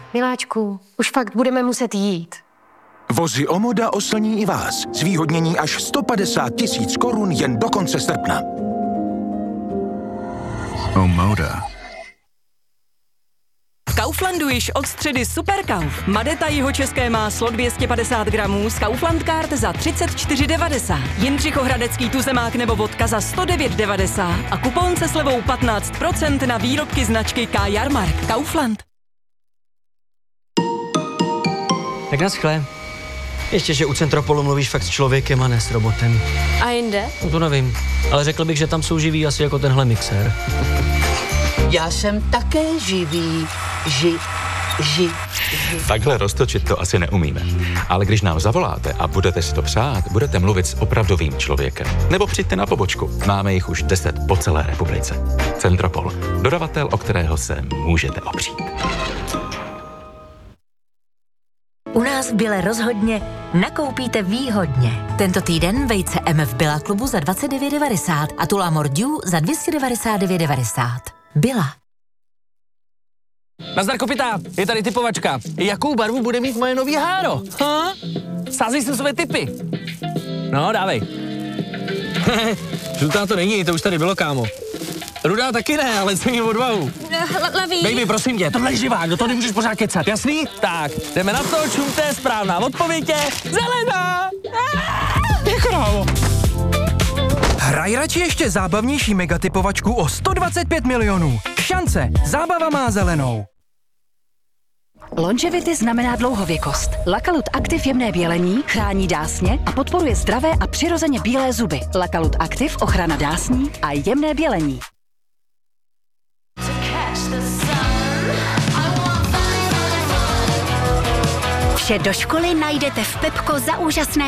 Miláčku, už fakt budeme muset jít. Vozy Omoda oslní i vás. Zvýhodnění až 150 000 korun jen do konce srpna. Omoda. V Kauflandu již od středy Superkauf. Madeta jihočeské máslo 250 gramů z Kaufland Card za 34,90. Jindřichohradecký tuzemák nebo vodka za 109,90. A kupon se slevou 15% na výrobky značky K. Jarmark. Kaufland. Tak naschle. Ještě, že u Centropolu mluvíš fakt s člověkem a ne s robotem. A jinde? No to nevím, ale řekl bych, že tam jsou živí asi jako tenhle mixér. Já jsem také živý. Takhle roztočit to asi neumíme. Ale když nám zavoláte a budete si to přát, budete mluvit s opravdovým člověkem. Nebo přijďte na pobočku. Máme jich už 10 po celé republice. Centropol. Dodavatel, o kterého se můžete opřít. U nás v Bile rozhodně nakoupíte výhodně. Tento týden vejce MF Billa klubu za 29,90 a Tula Mordiu za 299,90. Billa. Nazdar kopytá, je tady typovačka. Jakou barvu bude mít moje nový háro? Ha? Sázej si své typy. No, dávej. Žlutá to není, to už tady bylo, kámo. Rudá taky ne, ale cením odvahu. Levý. Baby, prosím tě, tohle je živák, do toho nemůžeš pořád kecat, jasný? Tak, jdeme na to, čumte, správná odpověď je zelená. Je krávo. Hraj radši ještě zábavnější megatypovačku o 125 milionů. Šance, zábava má zelenou. Longevity znamená dlouhověkost. Lakalut Activ jemné bělení chrání dásně a podporuje zdravé a přirozeně bílé zuby. Lakalut Activ ochrana dásní a jemné bělení. Vše do školy najdete v Pepko za úžasné